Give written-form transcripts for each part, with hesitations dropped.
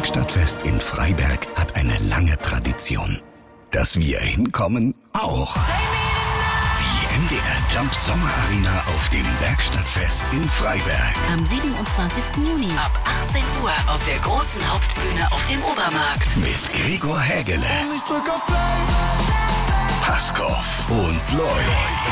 Werkstattfest in Freiberg hat eine lange Tradition. Dass wir hinkommen, auch. Die MDR Jump Sommerarena auf dem Werkstattfest in Freiberg. Am 27. Juni ab 18 Uhr auf der großen Hauptbühne auf dem Obermarkt. Mit Gregor Hägele, Paskow und Loy.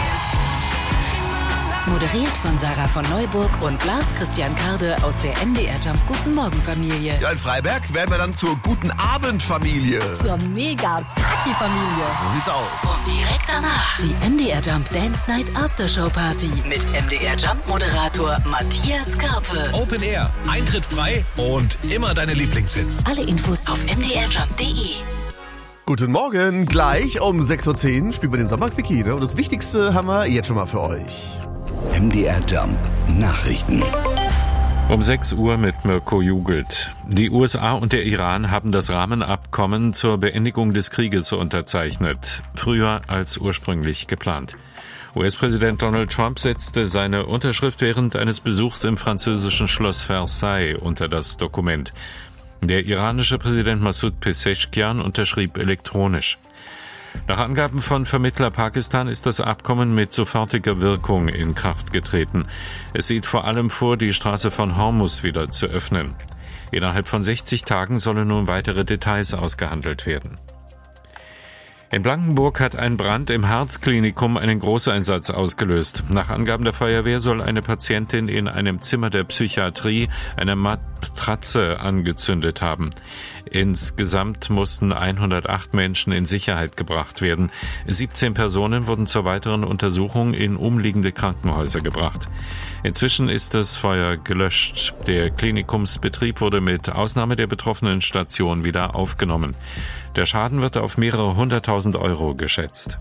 Moderiert von Sarah von Neuburg und Lars Christian Karde aus der MDR Jump Guten Morgen Familie. Ja, in Freiberg werden wir dann zur Guten Abend Familie. Zur mega Party Familie. So sieht's aus. Und direkt danach die MDR Jump Dance Night Aftershow Party mit MDR Jump Moderator Matthias Karpe. Open Air, Eintritt frei und immer deine Lieblingshits. Alle Infos auf mdrjump.de. Guten Morgen, gleich um 6.10 Uhr spielen wir den Sommerquickie, ne? Und das Wichtigste haben wir jetzt schon mal für euch. MDR Jump Nachrichten. Um 6 Uhr mit Mirko Jugelt. Die USA und der Iran haben das Rahmenabkommen zur Beendigung des Krieges unterzeichnet. Früher als ursprünglich geplant. US-Präsident Donald Trump setzte seine Unterschrift während eines Besuchs im französischen Schloss Versailles unter das Dokument. Der iranische Präsident Masoud Pezeshkian unterschrieb elektronisch. Nach Angaben von Vermittler Pakistan ist das Abkommen mit sofortiger Wirkung in Kraft getreten. Es sieht vor allem vor, die Straße von Hormuz wieder zu öffnen. Innerhalb von 60 Tagen sollen nun weitere Details ausgehandelt werden. In Blankenburg hat ein Brand im Herzklinikum einen Großeinsatz ausgelöst. Nach Angaben der Feuerwehr soll eine Patientin in einem Zimmer der Psychiatrie eine Matratze angezündet haben. Insgesamt mussten 108 Menschen in Sicherheit gebracht werden. 17 Personen wurden zur weiteren Untersuchung in umliegende Krankenhäuser gebracht. Inzwischen ist das Feuer gelöscht. Der Klinikumsbetrieb wurde mit Ausnahme der betroffenen Station wieder aufgenommen. Der Schaden wird auf mehrere 100.000 Euro geschätzt.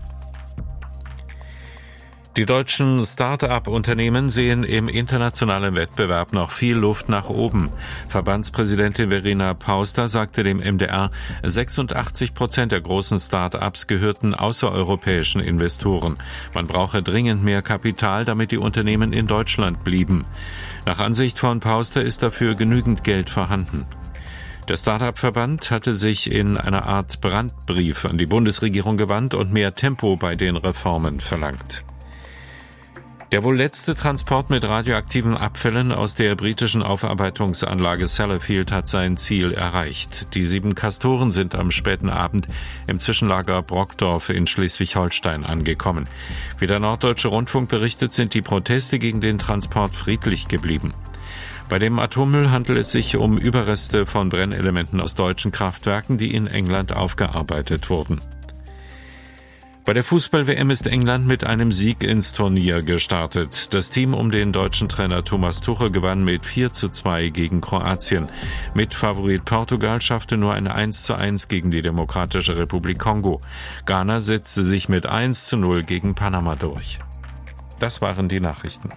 Die deutschen Start-up-Unternehmen sehen im internationalen Wettbewerb noch viel Luft nach oben. Verbandspräsidentin Verena Pauster sagte dem MDR, 86% der großen Start-ups gehörten außereuropäischen Investoren. Man brauche dringend mehr Kapital, damit die Unternehmen in Deutschland blieben. Nach Ansicht von Pauster ist dafür genügend Geld vorhanden. Der Start-up-Verband hatte sich in einer Art Brandbrief an die Bundesregierung gewandt und mehr Tempo bei den Reformen verlangt. Der wohl letzte Transport mit radioaktiven Abfällen aus der britischen Aufarbeitungsanlage Sellafield hat sein Ziel erreicht. Die 7 Castoren sind am späten Abend im Zwischenlager Brockdorf in Schleswig-Holstein angekommen. Wie der Norddeutsche Rundfunk berichtet, sind die Proteste gegen den Transport friedlich geblieben. Bei dem Atommüll handelt es sich um Überreste von Brennelementen aus deutschen Kraftwerken, die in England aufgearbeitet wurden. Bei der Fußball-WM ist England mit einem Sieg ins Turnier gestartet. Das Team um den deutschen Trainer Thomas Tuchel gewann mit 4:2 gegen Kroatien. Mitfavorit Portugal schaffte nur ein 1:1 gegen die Demokratische Republik Kongo. Ghana setzte sich mit 1:0 gegen Panama durch. Das waren die Nachrichten.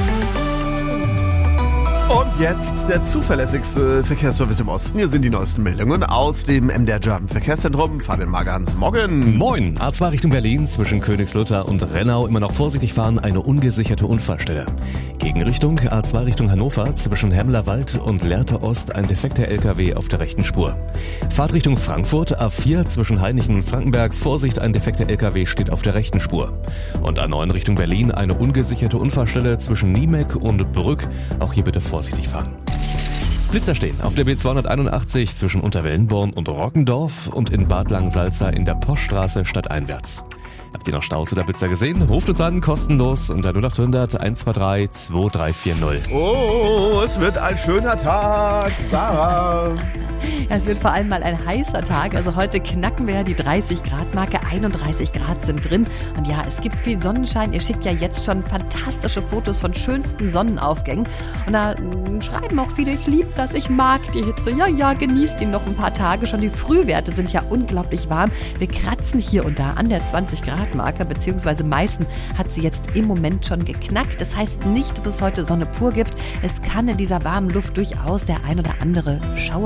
Und jetzt der zuverlässigste Verkehrsservice im Osten. Hier sind die neuesten Meldungen aus dem MDR Jump Verkehrszentrum. Fabian Magans, morgen. Moin. A2 Richtung Berlin zwischen Königslutter und Rennau immer noch vorsichtig fahren, eine ungesicherte Unfallstelle. Gegenrichtung A2 Richtung Hannover zwischen Hemmlerwald und Lehrte Ost ein defekter LKW auf der rechten Spur. Fahrt Richtung Frankfurt A4 zwischen Hainichen und Frankenberg. Vorsicht, ein defekter LKW steht auf der rechten Spur. Und A9 Richtung Berlin eine ungesicherte Unfallstelle zwischen Niemek und Brück. Auch hier bitte vorsichtig fahren. Blitzer stehen auf der B281 zwischen Unterwellenborn und Rockendorf und in Bad Langensalza in der Poststraße stadteinwärts. Habt ihr noch Staus oder Blitzer gesehen? Ruft uns an, kostenlos unter 0800 123 2340. Oh, es wird ein schöner Tag, Sarah. Ja, es wird vor allem mal ein heißer Tag. Also heute knacken wir ja die 30-Grad-Marke. 31 Grad sind drin. Und ja, es gibt viel Sonnenschein. Ihr schickt ja jetzt schon fantastische Fotos von schönsten Sonnenaufgängen. Und da schreiben auch viele, ich liebe das, ich mag die Hitze. Ja, genießt ihn noch ein paar Tage. Schon die Frühwerte sind ja unglaublich warm. Wir kratzen hier und da an der 20-Grad-Marke, beziehungsweise Meißen hat sie jetzt im Moment schon geknackt. Das heißt nicht, dass es heute Sonne pur gibt. Es kann in dieser warmen Luft durchaus der ein oder andere Schauer entstehen.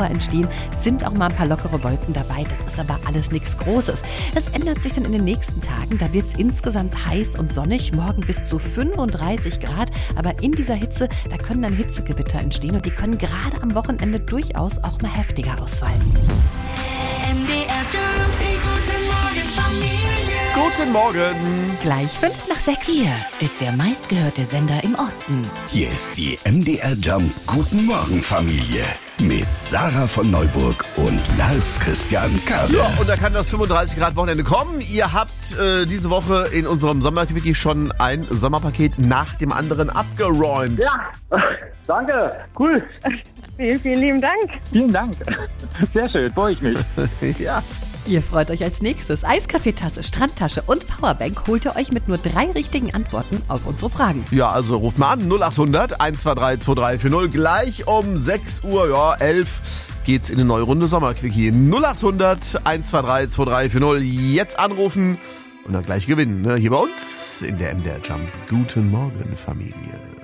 Es sind auch mal ein paar lockere Wolken dabei, das ist aber alles nichts Großes. Es ändert sich dann in den nächsten Tagen, da wird es insgesamt heiß und sonnig, morgen bis zu 35 Grad, aber in dieser Hitze, da können dann Hitzegewitter entstehen und die können gerade am Wochenende durchaus auch mal heftiger ausfallen. MDR Jump, die gute Morgen Familie. Guten Morgen. Gleich 5:05. Hier ist der meistgehörte Sender im Osten. Hier ist die MDR Jump Guten Morgen Familie mit Sarah von Neuburg und Lars Christian Kade. Ja, und da kann das 35 Grad Wochenende kommen. Ihr habt diese Woche in unserem Sommerquickie schon ein Sommerpaket nach dem anderen abgeräumt. Ja, danke, cool. Vielen lieben Dank. Vielen Dank. Sehr schön, freue ich mich. Ja. Ihr freut euch als nächstes. Eiskaffeetasse, Strandtasche und Powerbank holt ihr euch mit nur 3 richtigen Antworten auf unsere Fragen. Ja, also ruft mal an 0800 123 2340. Gleich um 6 Uhr, ja, 11 geht's in eine neue Runde Sommerquickie. 0800 123 2340. Jetzt anrufen und dann gleich gewinnen. Ne? Hier bei uns in der MDR Jump. Guten Morgen, Familie.